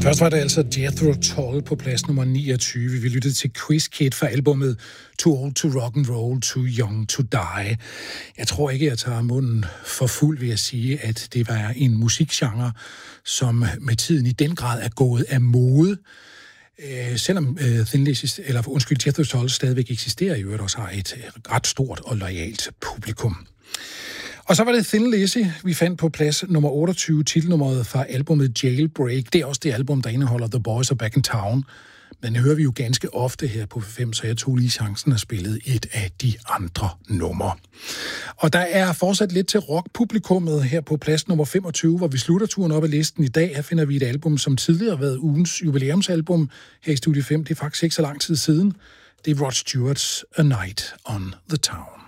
Først var det altså Jethro Tull på plads nummer 29. Vi lyttede til Quiz Kid fra albumet Too Old to Rock and Roll, Too Young to Die. Jeg tror ikke, jeg tager munden for fuld ved at sige, at det var en musikgenre, som med tiden i den grad er gået af mode. Selvom Jethro Tull stadigvæk eksisterer, i øvrigt også har et ret stort og loyalt publikum. Og så var det Thin Lizzy, vi fandt på plads nummer 28, titelnummeret fra albumet Jailbreak. Det er også det album, der indeholder The Boys Are Back in Town. Den hører vi jo ganske ofte her på 5, så jeg tog lige chancen og spillede et af de andre numre. Og der er fortsat lidt til rockpublikummet her på plads nummer 25, hvor vi slutter turen op ad listen i dag. Her finder vi et album, som tidligere har været ugens jubilæumsalbum her i Studie 5. Det er faktisk ikke så lang tid siden. Det er Rod Stewart's A Night on the Town.